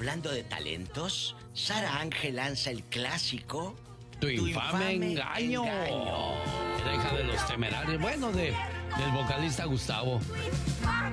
hablando de talentos, Sara Ángel lanza el clásico Tu infame engaño. Era hija de Los Temerarios. Bueno, del vocalista Gustavo.